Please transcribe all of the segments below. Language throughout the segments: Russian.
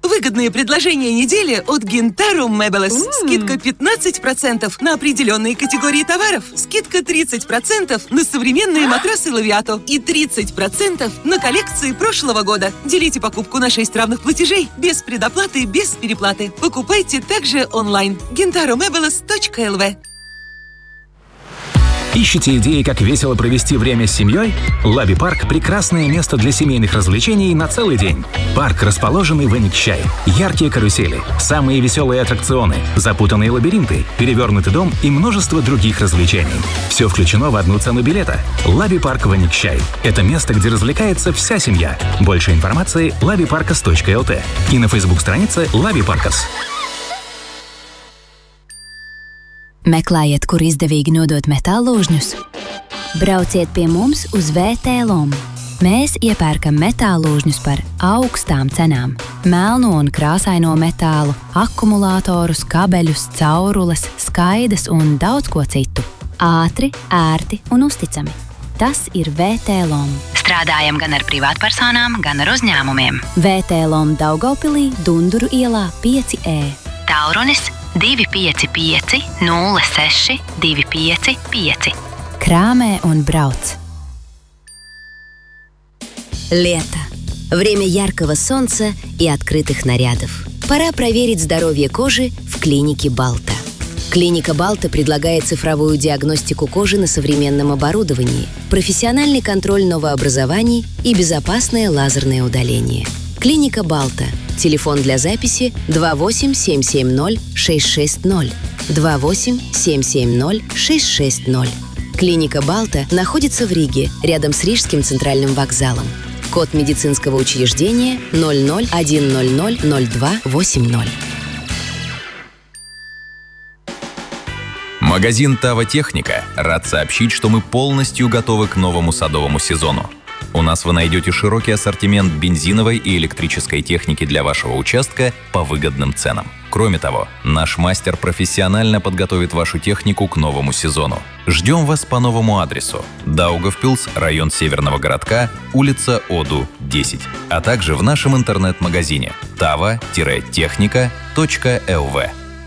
Выгодные предложения недели от Гинтаро Мэблес. Скидка 15% на определенные категории товаров. Скидка 30% на современные матрасы Лавиато. И 30% на коллекции прошлого года. Делите покупку на 6 равных платежей. Без предоплаты, без переплаты. Покупайте также онлайн. gintaromebels.lv. Ищете идеи, как весело провести время с семьей? Лаби-парк – прекрасное место для семейных развлечений на целый день. Парк, расположенный в Эникчай. Яркие карусели, самые веселые аттракционы, запутанные лабиринты, перевернутый дом и множество других развлечений. Все включено в одну цену билета. Лаби-парк в Эникчай. Это место, где развлекается вся семья. Больше информации – labiparkas.lt и на Facebook-странице Labi-Parkas. Meklējiet, kur izdevīgi nodot metālūžņus? Brauciet pie mums uz VTLOM. Mēs iepērkam metālūžņus par augstām cenām. Melno un krāsaino metālu, akumulātorus, kabeļus, caurules, skaidas un daudz ko citu. Ātri, ērti un uzticami. Tas ir VTLOM. Strādājam gan ar privātpersonām, gan ar uzņēmumiem. VTLOM Daugavpilī, Dunduru ielā 5E. Tālrunis 255 06 255. Краме он брауц. Лето. Время яркого солнца и открытых нарядов. Пора проверить здоровье кожи в клинике Балта. Клиника Балта предлагает цифровую диагностику кожи на современном оборудовании, профессиональный контроль новообразований и безопасное лазерное удаление. Клиника Балта. Телефон для записи 28-770-660. 28-770-660. Клиника Балта находится в Риге, рядом с Рижским центральным вокзалом. Код медицинского учреждения 00-100-02-80. Магазин «Тава Техника» рад сообщить, что мы полностью готовы к новому садовому сезону. У нас вы найдете широкий ассортимент бензиновой и электрической техники для вашего участка по выгодным ценам. Кроме того, наш мастер профессионально подготовит вашу технику к новому сезону. Ждем вас по новому адресу: Даугавпилс, район Северного городка, улица Оду, 10, а также в нашем интернет-магазине tava-техника.lv.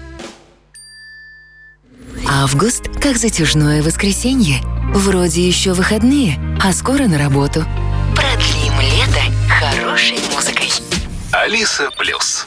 Август, как затяжное воскресенье. Вроде еще выходные, а скоро на работу. Продлим лето хорошей музыкой. Алиса Плюс.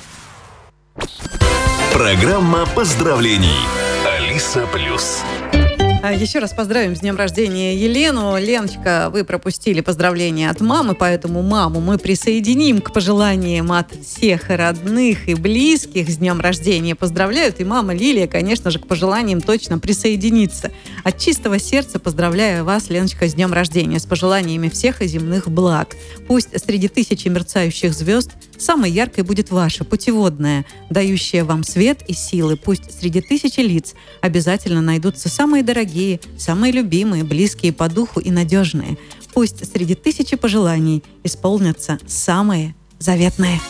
Программа поздравлений. Алиса Плюс. Еще раз поздравим с днем рождения Елену. Леночка, вы пропустили поздравления от мамы, поэтому маму мы присоединим к пожеланиям от всех родных и близких. С днем рождения поздравляют. И мама Лилия, конечно же, к пожеланиям точно присоединится. От чистого сердца поздравляю вас, Леночка, с днем рождения, с пожеланиями всех и земных благ. Пусть среди тысячи мерцающих звезд самой яркой будет ваша, путеводная, дающая вам свет и силы. Пусть среди тысячи лиц обязательно найдутся самые дорогие, самые любимые, близкие по духу и надежные. Пусть среди тысячи пожеланий исполнятся самые заветные.